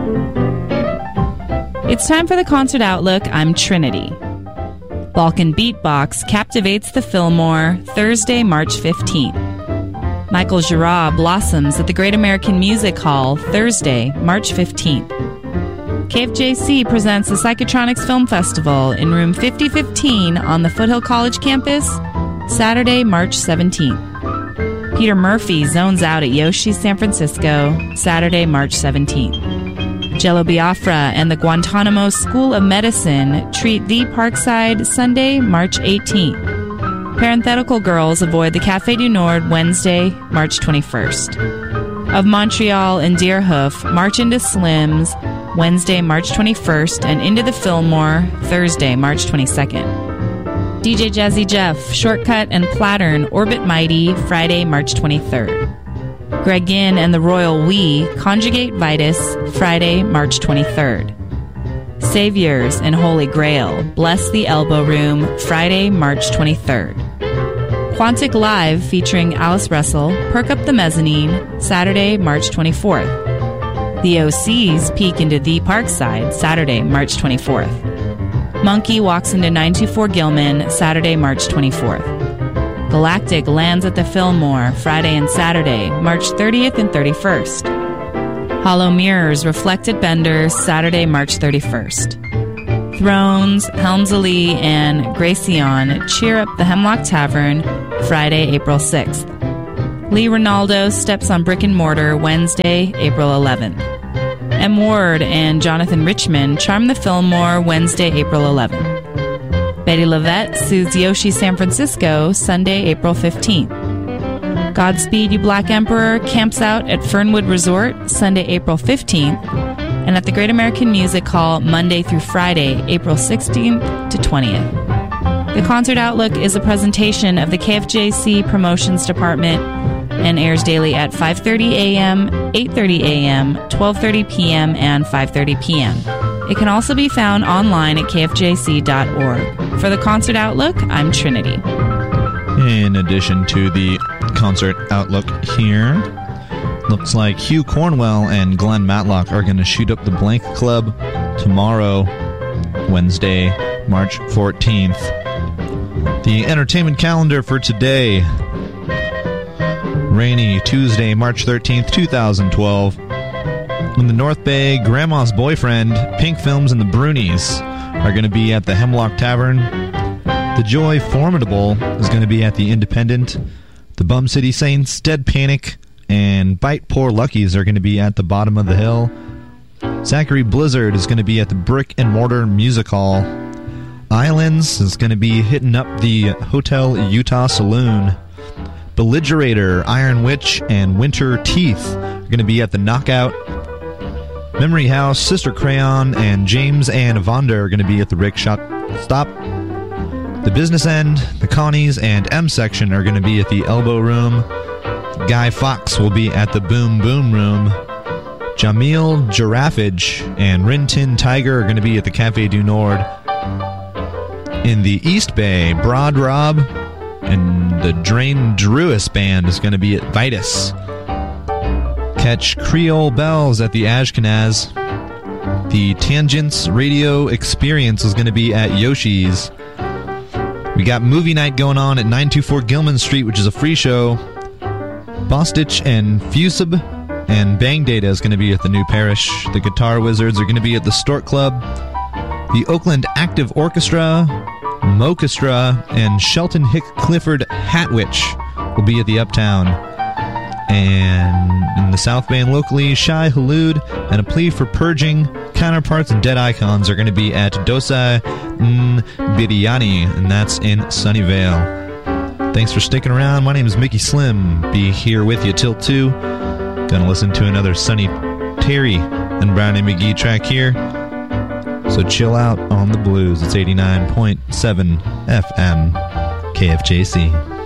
It's time for the Concert Outlook. I'm Trinity. Balkan Beatbox captivates the Fillmore Thursday, March 15th. Michael Girard blossoms at the Great American Music Hall Thursday, March 15th. KFJC presents the Psychotronics Film Festival in room 5015 on the Foothill College campus Saturday, March 17th. Peter Murphy zones out at Yoshi's San Francisco Saturday, March 17th. Jello Biafra and the Guantanamo School of Medicine treat the Parkside Sunday, March 18th. Parenthetical Girls avoid the Café du Nord Wednesday, March 21st. Of Montreal and Deerhoof march into Slim's Wednesday, March 21st, and into the Fillmore Thursday, March 22nd. DJ Jazzy Jeff, Shortcut and Plattern orbit Mighty Friday, March 23rd. Greg Ginn and the Royal We conjugate Vitus Friday, March 23rd. Saviors and Holy Grail bless the Elbow Room Friday, March 23rd. Quantic Live featuring Alice Russell perk up the mezzanine Saturday, March 24th. The OCs peek into the Parkside Saturday, March 24th. Monkey walks into 924 Gilman Saturday, March 24th. Galactic lands at the Fillmore Friday and Saturday, March 30th and 31st. Hollow Mirrors reflect at Bender's Saturday, March 31st. Thrones, Helmsley, and Gracion cheer up the Hemlock Tavern Friday, April 6th. Lee Ronaldo steps on Brick and Mortar Wednesday, April 11th. M. Ward and Jonathan Richmond charm the Fillmore Wednesday, April 11th. Betty Lavette soothes Yoshi San Francisco Sunday, April 15th. Godspeed You Black Emperor camps out at Fernwood Resort Sunday, April 15th, and at the Great American Music Hall Monday through Friday, April 16th to 20th. The Concert Outlook is a presentation of the KFJC Promotions Department and airs daily at 5:30 a.m., 8:30 a.m., 12:30 p.m., and 5:30 p.m. It can also be found online at kfjc.org. For the Concert Outlook, I'm Trinity. In addition to the Concert Outlook here, looks like Hugh Cornwell and Glenn Matlock are going to shoot up the Blank Club tomorrow, Wednesday, March 14th. The entertainment calendar for today: rainy Tuesday, March 13th, 2012. In the North Bay, Grandma's Boyfriend, Pink Films, and the Brunies are going to be at the Hemlock Tavern. The Joy Formidable is going to be at the Independent. The Bum City Saints, Dead Panic, and Bite Poor Luckies are going to be at the Bottom of the Hill. Zachary Blizzard is going to be at the Brick and Mortar Music Hall. Islands is going to be hitting up the Hotel Utah Saloon. Belligerator, Iron Witch, and Winter Teeth are going to be at the Knockout. Memory House, Sister Crayon, and James and Vonda are going to be at the Rickshaw Stop. The Business End, the Connies, and M Section are going to be at the Elbow Room. Guy Fawkes will be at the Boom Boom Room. Jamil Giraffage and Rin Tin Tiger are going to be at the Café du Nord. In the East Bay, Broad Rob and the Drain Druis Band is going to be at Vitus. Catch Creole Bells at the Ashkenaz. The Tangents Radio Experience is going to be at Yoshi's. We got movie night going on at 924 Gilman Street, which is a free show. Bostitch and Fusib and Bang Data is going to be at the New Parish. The Guitar Wizards are going to be at the Stork Club. The Oakland Active Orchestra, Mokestra, and Shelton Hick Clifford Hatwich will be at the Uptown. And in the South Bay and locally, Shai Halud and A Plea for Purging, Counterparts, and Dead Icons are going to be at Dosa Biryani, and that's in Sunnyvale. Thanks for sticking around. My name is Mickey Slim. Be here with you till 2. Gonna listen to another Sonny Terry and Brownie McGee track here. So chill out on the blues. It's 89.7 FM KFJC.